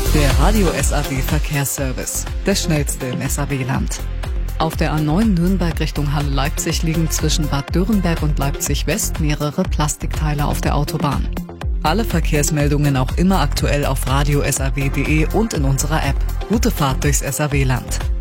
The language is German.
Der Radio SAW Verkehrsservice, der schnellste im SAW-Land. Auf der A9 Nürnberg Richtung Halle-Leipzig liegen zwischen Bad Dürrenberg und Leipzig-West mehrere Plastikteile auf der Autobahn. Alle Verkehrsmeldungen auch immer aktuell auf radiosaw.de und in unserer App. Gute Fahrt durchs SAW-Land.